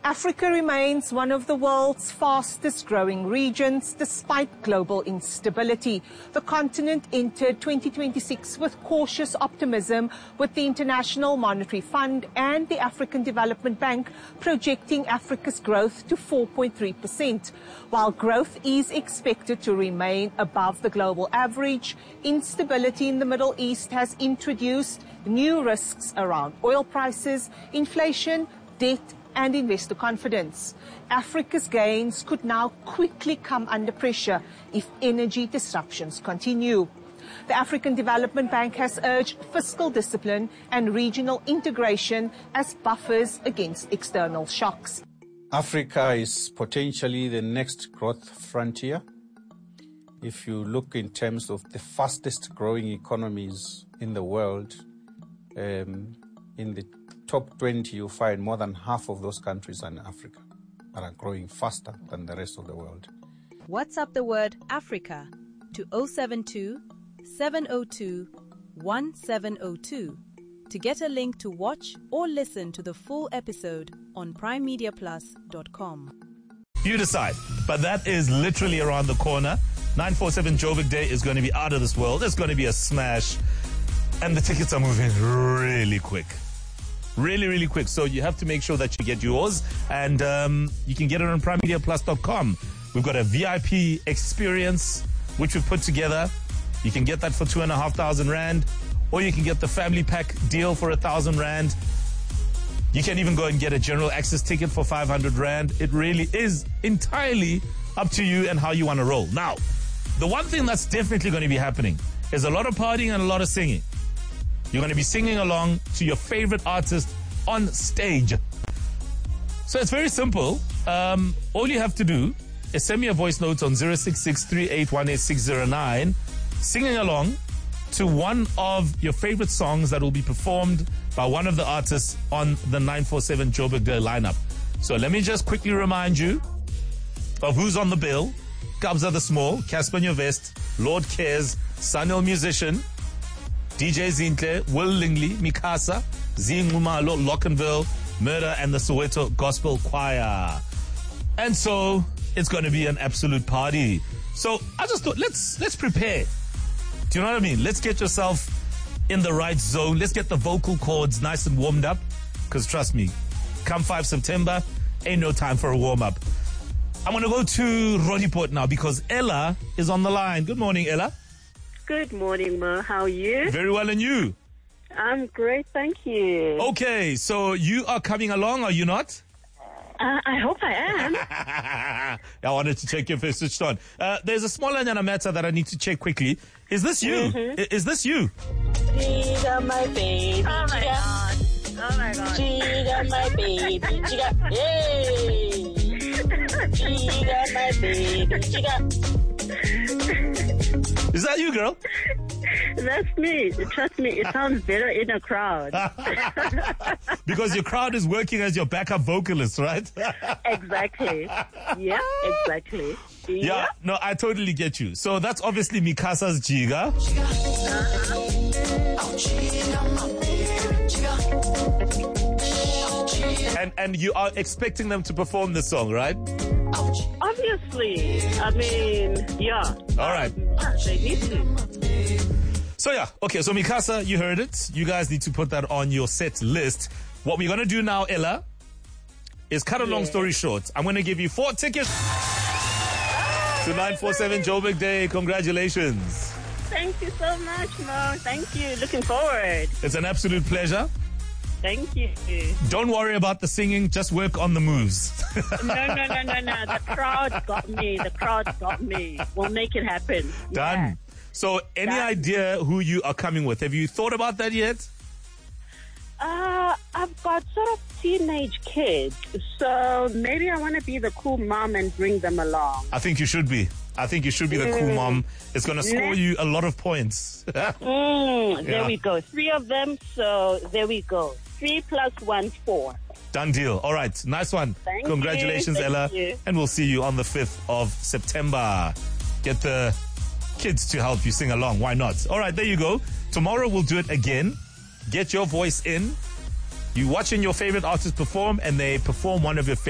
Africa remains one of the world's fastest growing regions despite global instability. The continent entered 2026 with cautious optimism, with the International Monetary Fund and the African Development Bank projecting Africa's growth to 4.3%. While growth is expected to remain above the global average, instability in the Middle East has introduced new risks around oil prices, inflation, debt, and investor confidence. Africa's gains could now quickly come under pressure if energy disruptions continue. The African Development Bank has urged fiscal discipline and regional integration as buffers against external shocks. Africa is potentially the next growth frontier. If you look in terms of the fastest growing economies in the world, in the top 20, you'll find more than half of those countries are in Africa that are growing faster than the rest of the world. WhatsApp the word Africa to 072 702 1702 to get a link to watch or listen to the full episode on primemediaplus.com. You decide, but that is literally around the corner. 947 Joburg Day is going to be out of this world. It's going to be a smash, and the tickets are moving really quick. Really, really quick. So you have to make sure that you get yours, and you can get it on primemediaplus.com. We've got a VIP experience which we've put together. You can get that for 2,500 Rand, or you can get the family pack deal for 1,000 Rand. You can even go and get a general access ticket for 500 Rand. It really is entirely up to you and how you want to roll. Now, the one thing that's definitely going to be happening is a lot of partying and a lot of singing. You're going to be singing along to your favorite artist on stage. So it's very simple. All you have to do is send me a voice note on 066-3818-609, singing along to one of your favorite songs that will be performed by one of the artists on the 947 Joburg Day lineup. So let me just quickly remind you of who's on the bill. Kabza the Small, Casper Nyovest, Lord Cares, Sanil Musician, DJ Zinhle, Will Lingley, Mikasa, Zingumalo, Lockenville, Murder, and the Soweto Gospel Choir. And so it's going to be an absolute party. So I just thought, let's prepare. Do you know what I mean? Let's get yourself in the right zone. Let's get the vocal cords nice and warmed up. Because trust me, come 5 September, ain't no time for a warm-up. I'm going to go to Roodepoort now because Ella is on the line. Good morning, Ella. Good morning, Mo. How are you? Very well, and you? I'm great, thank you. Okay, so you are coming along, are you not? I hope I am. I wanted to check if it's switched on. There's a small Anyana matter that I need to check quickly. Is this you? Mm-hmm. Is this you? Chiga, my baby. Oh, my God. Oh, my God. Chiga, my baby. Chiga. Yay. Chiga, my baby. Chiga. Is that you, girl? That's me. Trust me, it sounds better in a crowd. Because your crowd is working as your backup vocalist, right? Exactly. Yeah, exactly. Yeah, no, I totally get you. So that's obviously Mikasa's Jiga. And you are expecting them to perform this song, right? Obviously. I mean, yeah. All right. They need to. So yeah, okay, so Mikasa, you heard it. You guys need to put that on your set list. What we're going to do now, Ella, is cut a long story short. I'm going to give you 4 tickets to 947 Joburg Day. Congratulations. Thank you so much, Mo. Thank you. Looking forward. It's an absolute pleasure. Thank you. Don't worry about the singing. Just work on the moves. No. The crowd got me. The crowd got me. We'll make it happen. Done. Yeah. So any idea who you are coming with? Have you thought about that yet? I've got sort of teenage kids. So maybe I want to be the cool mom and bring them along. I think you should be. The cool mom. It's going to score you a lot of points. There we go. 3 of them. So there we go. 3 + 1, 4. Done deal. All right. Nice one. Thank Congratulations, you. Ella. You. And we'll see you on the 5th of September. Get the kids to help you sing along. Why not? All right. There you go. Tomorrow we'll do it again. Get your voice in. You watching your favorite artist perform, and they perform one of your favorite